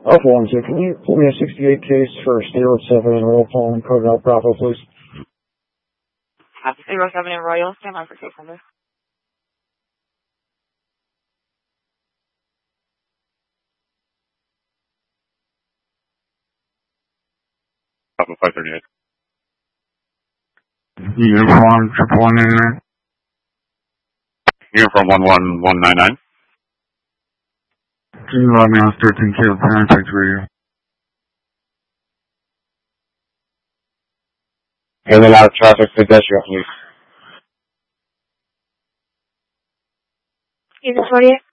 Alpha 1, so can you pull me a 68 case for steroid 7 and roll call and code out Bravo, please? 07 in Royal, stand by for case number. Alpha 538. Uniform 1199. Uniform 11199. Can you let me on 13 Kilo Contact Radio? In and out traffic pedestrian, please. Unit 48.